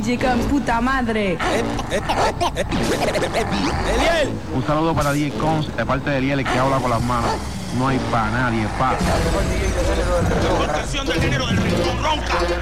DJ con puta madre. Eliel. Un saludo para DJ Cons, de parte de Eliel, que habla con las manos. No hay para nadie, pa. Contención del género del ritmo ronca.